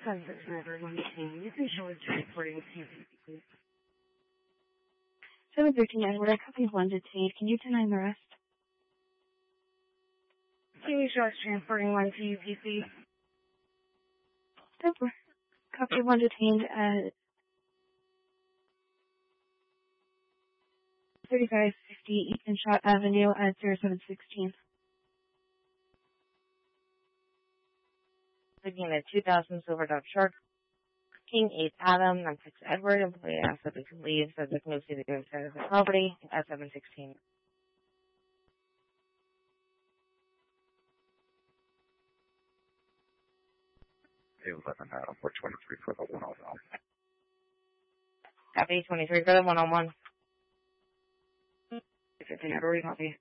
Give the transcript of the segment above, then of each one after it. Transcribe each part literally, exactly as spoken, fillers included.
Sunset River one team. You can show us reporting with you, please. seven thirteen Edward, I copy one detained. Can you deny the rest? Can you show us transporting one to U P C? Edward, copy one detained at thirty-five fifty Ethan Shot Avenue at zero seven sixteen. Looking at two thousand Silver Dog Shark. King eight Adam, nine six Edward, employee asked that they could leave, so they can move to the other side of the property at seven sixteen. eleven Adam, four twenty-three for the one-on-one. Copy, twenty-three for the one-on-one. fifteen Edward, copy.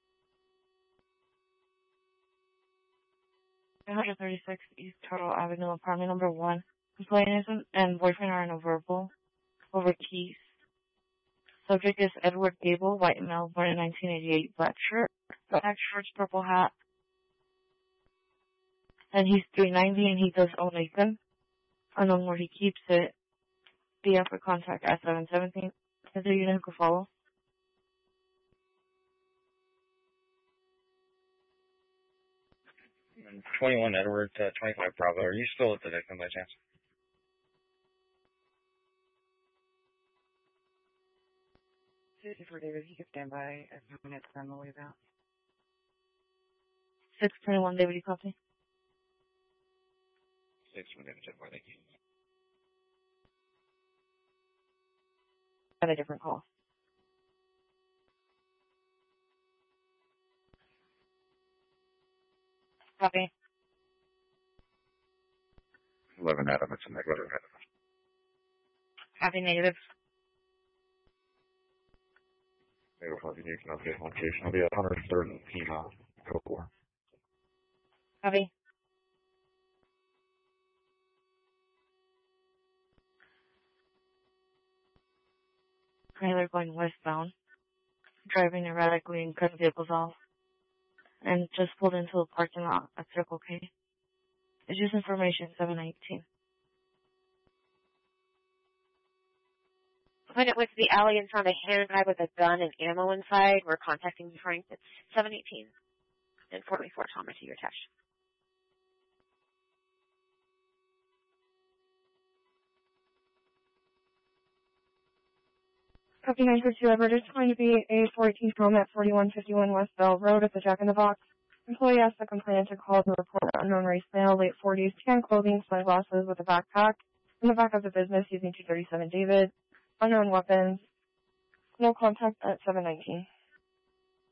one thirty-six East Turtle Avenue, apartment number one. Employee innocent and boyfriend are in a verbal over keys. Subject is Edward Gable, white male, born in nineteen eighty-eight, black shirt, black shorts, purple hat. And he's three ninety and he does own a gun. Unknown where he keeps it. Be up for contact at seven seventeen. Is there a unit who could follow? twenty-one Edward, uh, twenty-five Bravo. Are you still at the victim by chance? fifty-four David, you can stand by as a minute on the way out. six twenty-one David, you copy? six twenty-one David, thank you. Got a different call. Copy. eleven Adam, it's a negative. Copy, negative. Negative, you can update location. I'll be at one hundred third and Pima, go for. Copy. Trailer going westbound, driving erratically and cutting vehicles off, and just pulled into a parking lot at Circle K. Issues information seven eighteen. When it went to the alley and found a handbag with a gun and ammo inside, we're contacting you, Frank. It's seven eighteen. And forty-four Thomas, you're attached. Copy nine four two Edward. It's going to be a fourteen home at forty-one fifty-one West Bell Road at the Jack in the Box. Employee asked the complainant to call to report an unknown race male, late forties, tan clothing, sunglasses with a backpack. In the back of the business using two thirty-seven David. Unknown weapons. No contact at seven nineteen.